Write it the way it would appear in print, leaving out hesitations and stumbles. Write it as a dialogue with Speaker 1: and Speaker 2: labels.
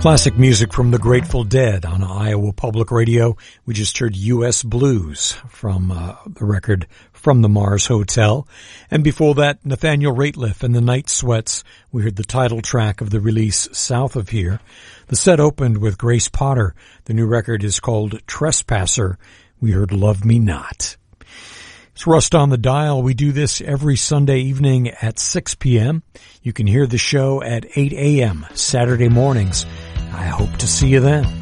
Speaker 1: Classic music from the Grateful Dead on Iowa Public Radio. We just heard U.S. Blues from the record From the Mars Hotel. And before that, Nathaniel Rateliff and the Night Sweats. We heard the title track of the release South of Here. The set opened with Grace Potter. The new record is called Trespasser. We heard Love Me Not. It's Rust on the Dial. We do this every Sunday evening at 6 p.m. You can hear the show at 8 a.m. Saturday mornings. I hope to see you then.